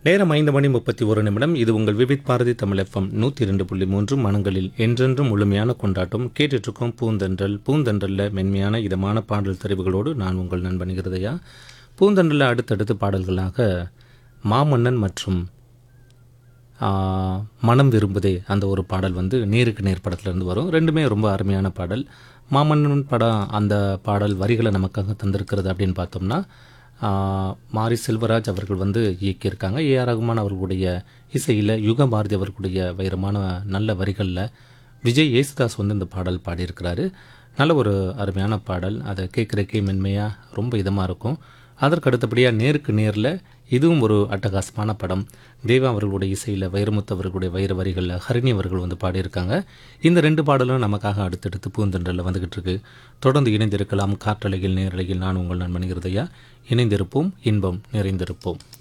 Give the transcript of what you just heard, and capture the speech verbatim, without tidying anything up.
நேரம் ஐந்து மணி முப்பத்தி ஒரு நிமிடம். இது உங்கள் விவித் பாரதி தமிழ் எஃப்எம் நூற்றி இரண்டு புள்ளி மூன்று. மனங்களில் என்றென்றும் முழுமையான கொண்டாட்டம். கேட்டுட்ருக்கோம் பூந்தென்றல். பூந்தென்றலில் மென்மையான இதமான பாடல் தெரிவுகளோடு நான் உங்கள் நண்பன் இருதயா. பூந்தென்றலில் அடுத்தடுத்து பாடல்களாக மாமன்னன் மற்றும் மனம் விரும்புதே அந்த ஒரு பாடல் வந்து நேருக்கு நேர் படத்துலேருந்து வரும். ரெண்டுமே ரொம்ப அருமையான பாடல். மாமன்னன் படம் அந்த பாடல் வரிகளை நமக்காக தந்திருக்கிறது அப்படின்னு பார்த்தோம்னா மாரி செல்வராஜ் அவர்கள் வந்து இயக்கியிருக்காங்க. ஏ ஆர் ரகுமான் அவர்களுடைய இசையில் யுக பாரதி அவர்களுடைய வைரமான நல்ல வரிகளில் விஜய் யேசுதாஸ் வந்து இந்த பாடல் பாடியிருக்கிறாரு. நல்ல ஒரு அருமையான பாடல். அதை கேட்குறக்கே மென்மையாக ரொம்ப இதமாக இருக்கும். அதற்கு அடுத்தபடியாக நேருக்கு நேரில் இதுவும் ஒரு அட்டகாசமான படம். தேவா அவர்களுடைய இசையில் வைரமுத்து அவர்களுடைய வைர வரிகளில் ஹரிணி அவர்கள் வந்து பாடியிருக்காங்க. இந்த ரெண்டு பாடலும் நமக்காக அடுத்தடுத்து பூந்தென்றலில் வந்துக்கிட்டு இருக்கு. தொடர்ந்து இணைந்திருக்கலாம். காற்றலையில் நேரலையில் நான் உங்கள் நண்பன் இருதயா. இணைந்திருப்போம், இன்பம் நிறைந்திருப்போம்.